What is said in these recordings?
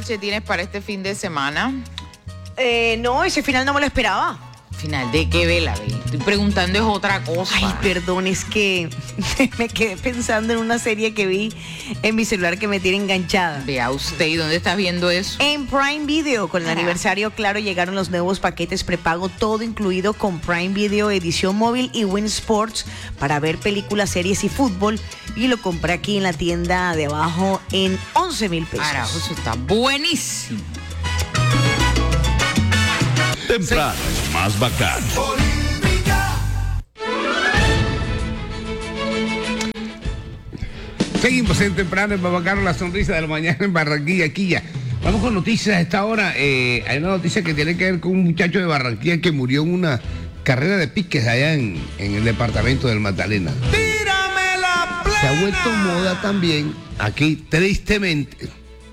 noche tienes para este fin de semana? No, ese final no me lo esperaba. ¿Final de qué, vela? Estoy preguntando es otra cosa. Ay, perdón, es que me quedé pensando en una serie que vi en mi celular que me tiene enganchada. Vea usted, ¿y dónde está viendo eso? En Prime Video, con el aniversario, claro, llegaron los nuevos paquetes prepago, todo incluido con Prime Video, edición móvil y Win Sports para ver películas, series y fútbol. Y lo compré aquí en la tienda de abajo en 11,000 pesos. Carajo, eso está buenísimo. Temprano es más bacano. Seguimos en Temprano en más bacano, la sonrisa de la mañana en Barranquilla, Quilla. Vamos con noticias a esta hora. Hay una noticia que tiene que ver con un muchacho de Barranquilla que murió en una carrera de piques allá en el departamento del Magdalena. ¡Tírame la plena! Se ha vuelto moda también aquí, tristemente,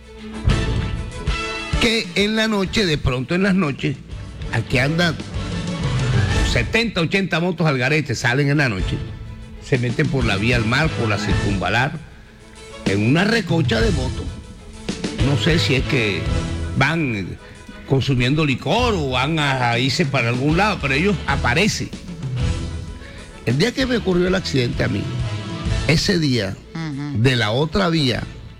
que en la noche, de pronto en las noches, aquí andan 70, 80 motos al garete, salen en la noche, se meten por la vía al mar, por la circunvalar, en una recocha de motos. No sé si es que van consumiendo licor o van a irse para algún lado, pero ellos aparecen. El día que me ocurrió el accidente a mí, ese día, de la otra vía,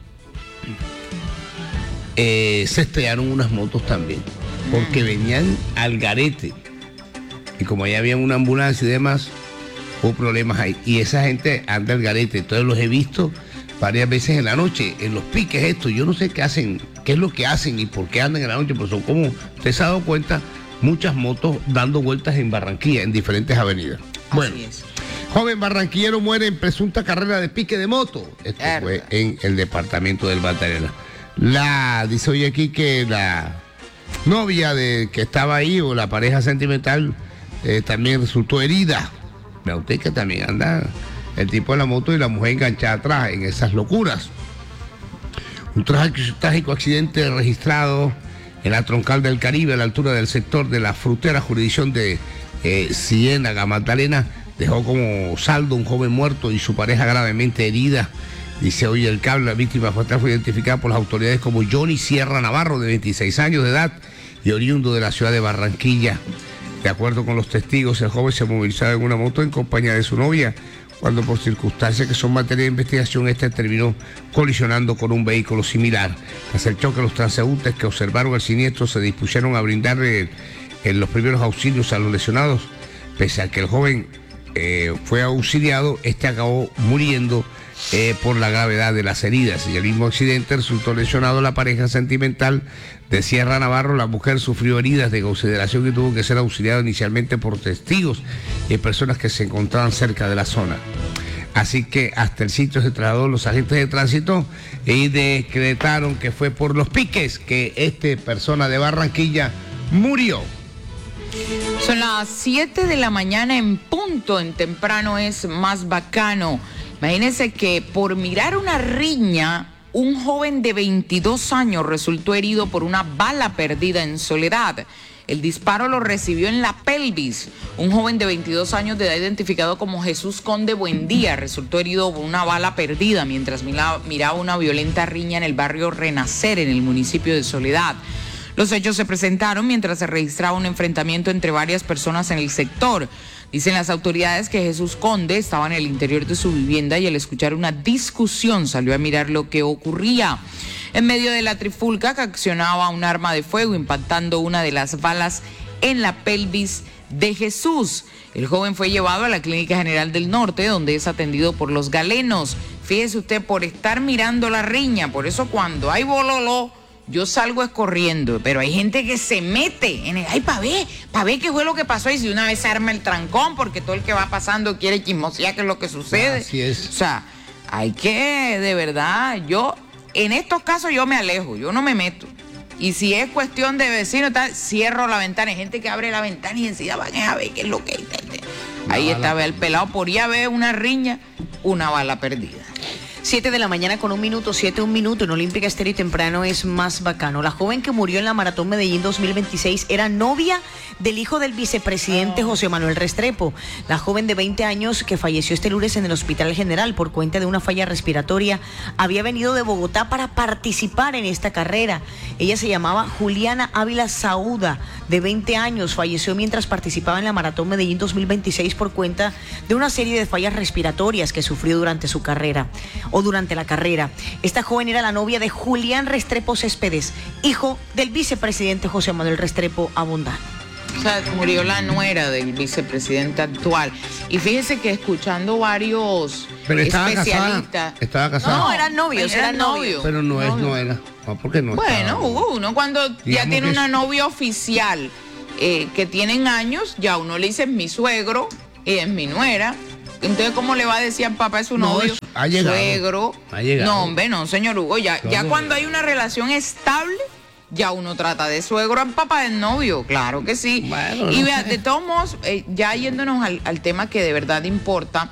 se estrellaron unas motos también, porque venían al garete. Y como allá había una ambulancia y demás, hubo problemas ahí. Y esa gente anda al garete. Entonces los he visto varias veces en la noche, en los piques estos. Yo no sé qué hacen, qué es lo que hacen y por qué andan en la noche, pero son como, usted se ha dado cuenta, muchas motos dando vueltas en Barranquilla, en diferentes avenidas. Bueno, Así es. joven barranquillero muere en presunta carrera de pique de moto. Esto fue en el departamento del Magdalena. Dice hoy aquí que la novia de que estaba ahí, o la pareja sentimental, también resultó herida. Vea usted que también anda el tipo de la moto y la mujer enganchada atrás en esas locuras. Un trágico accidente registrado en la troncal del Caribe, a la altura del sector de la Frutera, jurisdicción de Ciénaga, Magdalena, dejó como saldo un joven muerto y su pareja gravemente herida. Dice hoy el cable, la víctima fue identificada por las autoridades como Johnny Sierra Navarro, de 26 años de edad y oriundo de la ciudad de Barranquilla. De acuerdo con los testigos, el joven se movilizaba en una moto en compañía de su novia, cuando por circunstancias que son materia de investigación, este terminó colisionando con un vehículo similar. Tras el choque, los transeúntes que observaron el siniestro se dispusieron a brindar los primeros auxilios a los lesionados. Pese a que el joven fue auxiliado, este acabó muriendo por la gravedad de las heridas. Y el mismo accidente resultó lesionado la pareja sentimental de Sierra Navarro. La mujer sufrió heridas de consideración y tuvo que ser auxiliada inicialmente por testigos y personas que se encontraban cerca de la zona. Así que hasta el sitio se trasladó los agentes de tránsito y decretaron que fue por los piques que esta persona de Barranquilla murió. Son las 7 de la mañana en punto, en Temprano es más bacano. Imagínense que por mirar una riña, un joven de 22 años resultó herido por una bala perdida en Soledad. El disparo lo recibió en la pelvis. Un joven de 22 años de edad, identificado como Jesús Conde Buendía, resultó herido por una bala perdida mientras miraba una violenta riña en el barrio Renacer, en el municipio de Soledad. Los hechos se presentaron mientras se registraba un enfrentamiento entre varias personas en el sector. Dicen las autoridades que Jesús Conde estaba en el interior de su vivienda y al escuchar una discusión salió a mirar lo que ocurría. En medio de la trifulca, que accionaba un arma de fuego, impactando una de las balas en la pelvis de Jesús. El joven fue llevado a la Clínica General del Norte, donde es atendido por los galenos. Fíjese usted, por estar mirando la riña. Por eso cuando hay bololo, yo salgo corriendo, pero hay gente que se mete en el, ay, para ver qué fue lo que pasó, y si una vez se arma el trancón, porque todo el que va pasando quiere chismosear qué es lo que sucede. Así es. O sea, hay que, de verdad, en estos casos yo me alejo, yo no me meto. Y si es cuestión de vecinos, cierro la ventana. Hay gente que abre la ventana y enseguida van a ver qué es lo que hay. Ahí está, ve el pelado, por ir a ver una riña, una bala perdida. 7 de la mañana con 1 minuto, 7, 1 minuto en Olímpica Estéreo y Temprano es más bacano. La joven que murió en la Maratón Medellín 2026 era novia del hijo del vicepresidente José Manuel Restrepo. La joven de 20 años que falleció este lunes en el Hospital General por cuenta de una falla respiratoria había venido de Bogotá para participar en esta carrera. Ella se llamaba Juliana Ávila Saúda, de 20 años. Falleció mientras participaba en la Maratón Medellín 2026 por cuenta de una serie de fallas respiratorias que sufrió durante su carrera o durante la carrera. Esta joven era la novia de Julián Restrepo Céspedes, hijo del vicepresidente José Manuel Restrepo Abundán. O sea, murió la nuera del vicepresidente actual. Y fíjese que escuchando varios especialistas. Estaba casada. No, eran novios, eran novios. Pero no era. No, porque no. Bueno, Hugo, uno cuando ya tiene una novia oficial que tienen años, ya uno le dice mi suegro y es mi nuera. Entonces, ¿cómo le va a decir al papá de su novio? Ha llegado. Suegro. Ha llegado. No, hombre, no, señor Hugo. Ya cuando hay una relación estable, ya uno trata de suegro al papá del novio. Claro que sí. Bueno, y vea, de todos modos, ya yéndonos al tema que de verdad importa,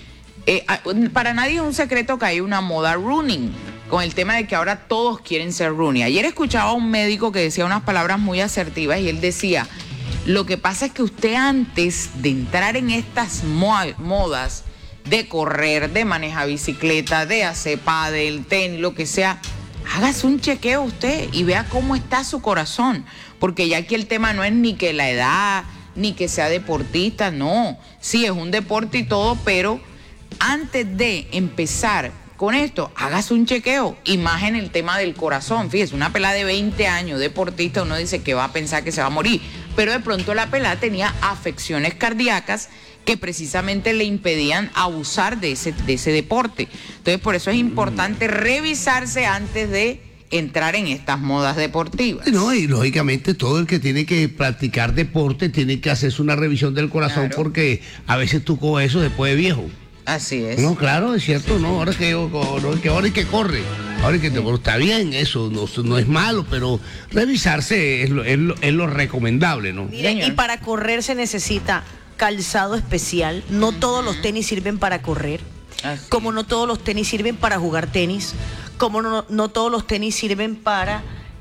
para nadie es un secreto que hay una moda running, con el tema de que ahora todos quieren ser running. Ayer escuchaba a un médico que decía unas palabras muy asertivas y él decía: lo que pasa es que usted antes de entrar en estas modas de correr, de manejar bicicleta, de hacer pádel, tenis, lo que sea, hágase un chequeo usted y vea cómo está su corazón. Porque ya aquí el tema no es ni que la edad, ni que sea deportista, no. Sí, es un deporte y todo, pero antes de empezar con esto, hágase un chequeo, y más en el tema del corazón. Fíjese, una pelada de 20 años, deportista, uno dice que va a pensar que se va a morir, pero de pronto la pelada tenía afecciones cardíacas que precisamente le impedían abusar de ese deporte. Entonces, por eso es importante revisarse antes de entrar en estas modas deportivas. No, y lógicamente todo el que tiene que practicar deporte tiene que hacerse una revisión del corazón, claro, porque a veces tú coges eso después de viejo. Así es. No, claro, es cierto, no, ahora que corre, ahora que está bien, eso no es malo, pero revisarse es lo recomendable, ¿no? Miren, y para correr se necesita calzado especial. No todos los tenis sirven para correr, como no todos los tenis sirven para jugar tenis, como no todos los tenis sirven para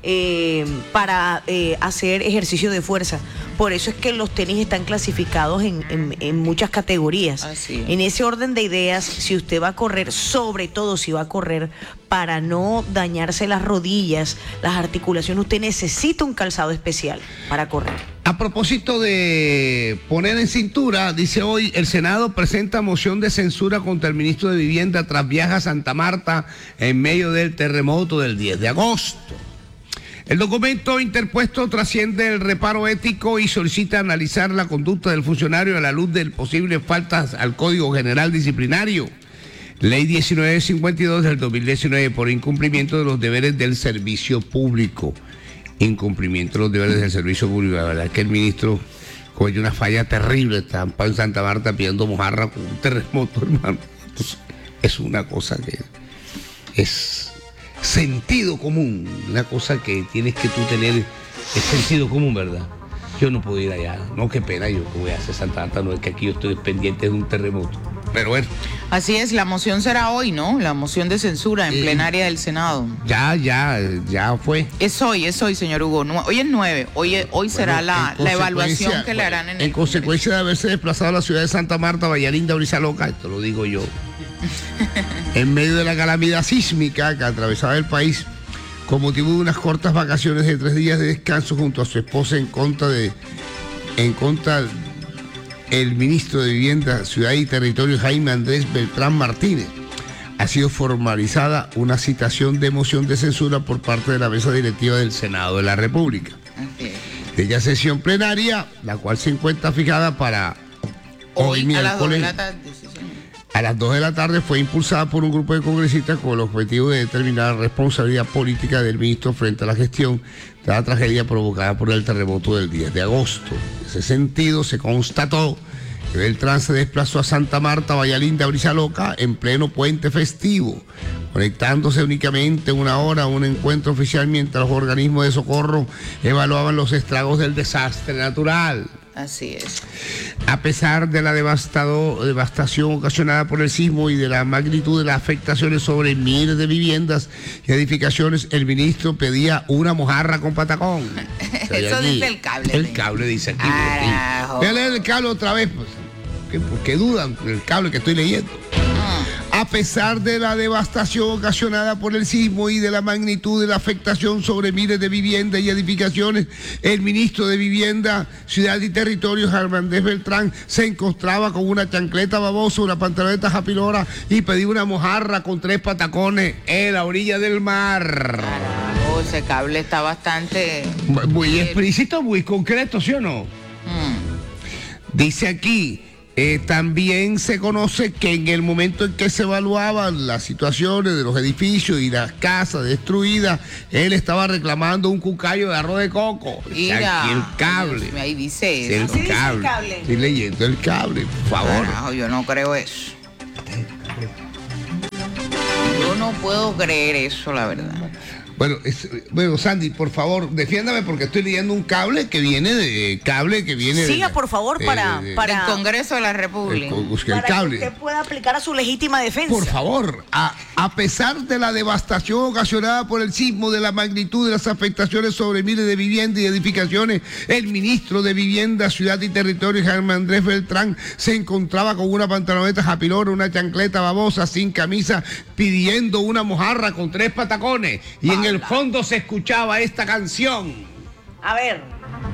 hacer ejercicio de fuerza. Por eso es que los tenis están clasificados en muchas categorías. En ese orden de ideas, si usted va a correr, sobre todo si va a correr para no dañarse las rodillas, las articulaciones, usted necesita un calzado especial para correr. A propósito de poner en cintura, dice hoy, el Senado presenta moción de censura contra el ministro de Vivienda tras viaje a Santa Marta en medio del terremoto del 10 de agosto. El documento interpuesto trasciende el reparo ético y solicita analizar la conducta del funcionario a la luz de posibles faltas al Código General Disciplinario. Ley 1952 del 2019 por incumplimiento de los deberes del servicio público. Incumplimiento de los deberes del servicio público. La verdad es que el ministro cometió una falla terrible. Está en Santa Marta pidiendo mojarra con un terremoto, hermano. Entonces, es una cosa que es sentido común, una cosa que tienes que tú tener, es sentido común, ¿verdad? Yo no puedo ir allá, no, qué pena, yo voy a hacer Santa Marta, no es que aquí yo estoy pendiente de un terremoto, pero bueno. Así es, la moción será hoy, ¿no? La moción de censura en plenaria del Senado. Ya fue. Es hoy, señor Hugo, hoy es 9, hoy será la evaluación que le harán en consecuencia de haberse desplazado a la ciudad de Santa Marta, Vallalinda, Orizaloca, esto lo digo yo. En medio de la calamidad sísmica que atravesaba el país con motivo de unas cortas vacaciones de 3 días de descanso junto a su esposa en contra el ministro de Vivienda, Ciudad y Territorio, Jaime Andrés Beltrán Martínez, ha sido formalizada una citación de moción de censura por parte de la mesa directiva del Senado de la República. De ella sesión plenaria, la cual se encuentra fijada para hoy miércoles. A las 2 de la tarde fue impulsada por un grupo de congresistas con el objetivo de determinar la responsabilidad política del ministro frente a la gestión de la tragedia provocada por el terremoto del 10 de agosto. En ese sentido, se constató que Beltrán se desplazó a Santa Marta, Vallalinda, Orizaloca, en pleno puente festivo, conectándose únicamente una hora a un encuentro oficial mientras los organismos de socorro evaluaban los estragos del desastre natural. Así es. A pesar de la devastación ocasionada por el sismo y de la magnitud de las afectaciones sobre miles de viviendas y edificaciones, el ministro pedía una mojarra con patacón. Eso dice el cable. El cable dice aquí. Carajo. Voy a leer el cable otra vez. Pues. ¿Por qué dudan del cable que estoy leyendo? A pesar de la devastación ocasionada por el sismo y de la magnitud de la afectación sobre miles de viviendas y edificaciones, el ministro de Vivienda, Ciudad y Territorio, Germán Beltrán, se encontraba con una chancleta babosa, una pantaloneta japilora y pedía una mojarra con 3 patacones en la orilla del mar. Carajo, ese cable está bastante... Muy explícito, muy concreto, ¿sí o no? Dice aquí... también se conoce que en el momento en que se evaluaban las situaciones de los edificios y las casas destruidas, él estaba reclamando un cucayo de arroz de coco. Mira, aquí el cable. Ahí dice El eso. cable. Estoy leyendo el cable, por favor. Carajo, yo no creo eso. Yo no puedo creer eso, la verdad. Bueno, Sandy, por favor, defiéndame porque estoy leyendo un cable que viene de... Siga, por favor, para El Congreso de la República. el que cable. usted pueda aplicar a su legítima defensa. Por favor, a pesar de la devastación ocasionada por el sismo, de la magnitud de las afectaciones sobre miles de viviendas y edificaciones, el ministro de Vivienda, Ciudad y Territorio, Germán Andrés Beltrán, se encontraba con una pantaloneta japilora, una chancleta babosa, sin camisa, pidiendo una mojarra con 3 patacones. Y en el fondo se escuchaba esta canción. A ver.